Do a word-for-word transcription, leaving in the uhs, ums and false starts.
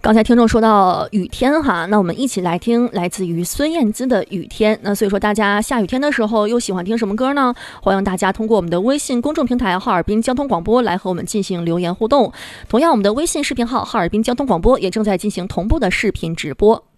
刚才听众说到雨天哈，那我们一起来听来自于孙燕姿的《雨天》。那所以说大家下雨天的时候又喜欢听什么歌呢？欢迎大家通过我们的微信公众平台哈尔滨交通广播来和我们进行留言互动。同样，我们的微信视频号哈尔滨交通广播也正在进行同步的视频直播。